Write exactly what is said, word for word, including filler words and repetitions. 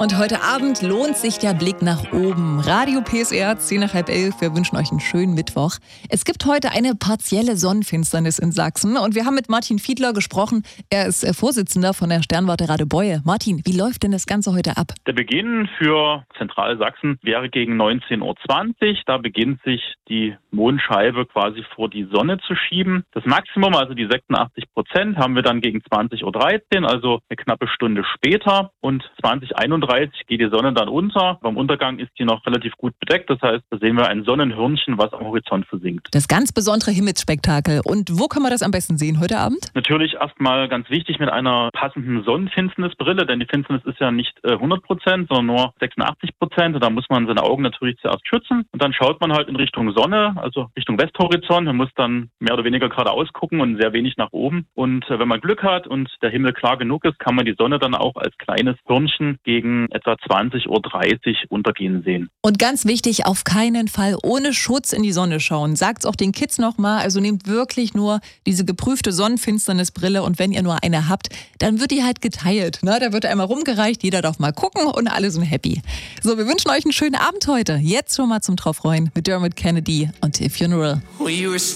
Und heute Abend lohnt sich der Blick nach oben. Radio P S R, zehn nach halb elf. Wir wünschen euch einen schönen Mittwoch. Es gibt heute eine partielle Sonnenfinsternis in Sachsen. Und wir haben mit Martin Fiedler gesprochen. Er ist Vorsitzender von der Sternwarte Radebeul. Martin, wie läuft denn das Ganze heute ab? Der Beginn für Zentralsachsen wäre gegen neunzehn Uhr zwanzig. Da beginnt sich die Mondscheibe quasi vor die Sonne zu schieben. Das Maximum, also die sechsundachtzig Prozent, haben wir dann gegen zwanzig Uhr dreizehn, also eine knappe Stunde später. Und zwanzig Uhr einunddreißig geht die Sonne dann unter. Beim Untergang ist die noch relativ gut bedeckt. Das heißt, da sehen wir ein Sonnenhörnchen, was am Horizont versinkt. Das ganz besondere Himmelsspektakel. Und wo kann man das am besten sehen heute Abend? Natürlich erstmal ganz wichtig mit einer passenden Sonnenfinsternisbrille, denn die Finsternis ist ja nicht äh, hundert Prozent, sondern nur sechsundachtzig Prozent. Und da muss man seine Augen natürlich zuerst schützen. Und dann schaut man halt in Richtung Sonne, also Richtung Westhorizont. Man muss dann mehr oder weniger geradeaus gucken und sehr wenig nach oben. Und äh, wenn man Glück hat und der Himmel klar genug ist, kann man die Sonne dann auch als kleines Hörnchen gegen etwa zwanzig Uhr dreißig untergehen sehen. Und ganz wichtig, auf keinen Fall ohne Schutz in die Sonne schauen. Sagt's auch den Kids nochmal, also nehmt wirklich nur diese geprüfte Sonnenfinsternisbrille und wenn ihr nur eine habt, dann wird die halt geteilt. Ne? Da wird einmal rumgereicht, jeder darf mal gucken und alle sind happy. So, wir wünschen euch einen schönen Abend heute. Jetzt schon mal zum Draufreuen mit Dermot Kennedy und The Funeral.